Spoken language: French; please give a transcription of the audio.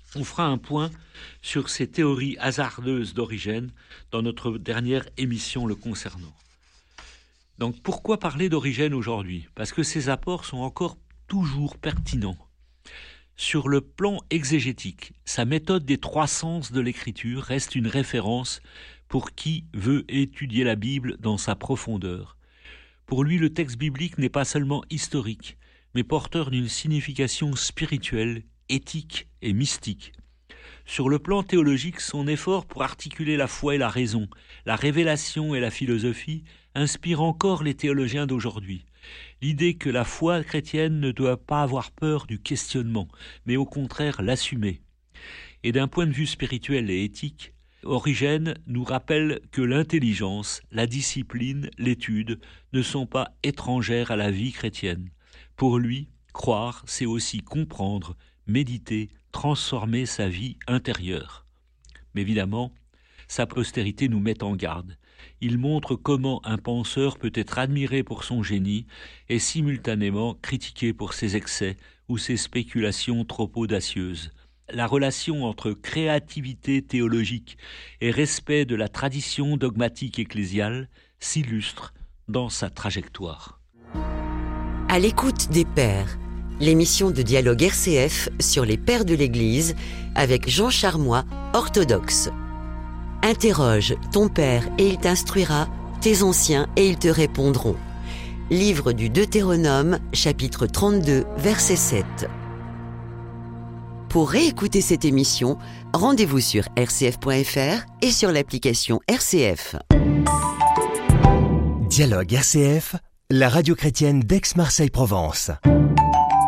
On fera un point sur ces théories hasardeuses d'Origène dans notre dernière émission le concernant. Donc pourquoi parler d'Origène aujourd'hui ? Parce que ses apports sont encore toujours pertinents. Sur le plan exégétique, sa méthode des 3 sens de l'écriture reste une référence pour qui veut étudier la Bible dans sa profondeur. Pour lui, le texte biblique n'est pas seulement historique, mais porteur d'une signification spirituelle, éthique et mystique. Sur le plan théologique, son effort pour articuler la foi et la raison, la révélation et la philosophie inspire encore les théologiens d'aujourd'hui. L'idée que la foi chrétienne ne doit pas avoir peur du questionnement, mais au contraire l'assumer. Et d'un point de vue spirituel et éthique, Origène nous rappelle que l'intelligence, la discipline, l'étude ne sont pas étrangères à la vie chrétienne. Pour lui, croire, c'est aussi comprendre, méditer, transformer sa vie intérieure. Mais évidemment, sa postérité nous met en garde. Il montre comment un penseur peut être admiré pour son génie et simultanément critiqué pour ses excès ou ses spéculations trop audacieuses. La relation entre créativité théologique et respect de la tradition dogmatique ecclésiale s'illustre dans sa trajectoire. À l'écoute des pères, l'émission de dialogue RCF sur les pères de l'Église avec Jean Charmois, orthodoxe. Interroge ton père et il t'instruira, tes anciens et ils te répondront. Livre du Deutéronome, chapitre 32, verset 7. Pour réécouter cette émission, rendez-vous sur rcf.fr et sur l'application RCF. Dialogue RCF, la radio chrétienne d'Aix-Marseille-Provence.